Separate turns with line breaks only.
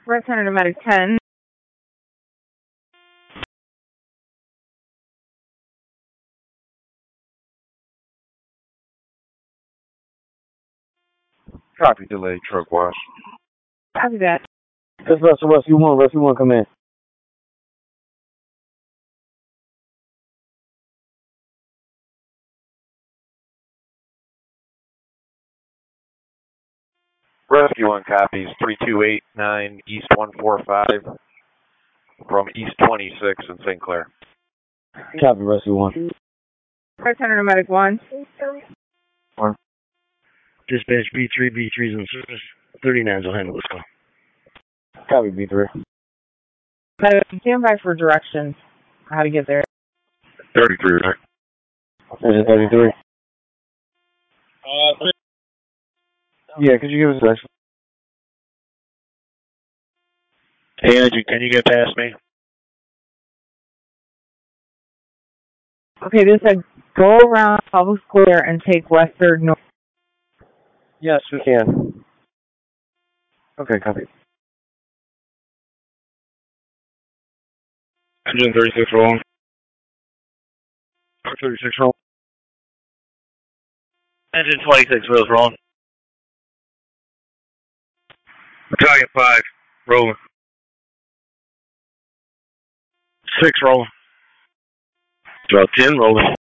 Red Center Nomadic 10.
Copy, delay, truck wash.
Copy that.
This Russell, you want, come in.
Rescue 1 copies 3289 East 145 from East 26 in St. Clair.
Copy, Rescue 1.
Red Center Nomadic 1.
Dispatch B3, B3's in service. 39's will handle this call.
Copy, B3.
Stand by for directions. How to get there.
33, right?
Is it 33? Yeah, could you give us a second?
Hey, Andrew, can you get past me?
Okay, this said go around Public Square and take western north.
Yes, we can. Okay, copy.
Engine 36 rolling.
36 roll.
Engine 26 wheels rolling. Battalion 5 rolling. 6 rolling. Draw 10 rolling.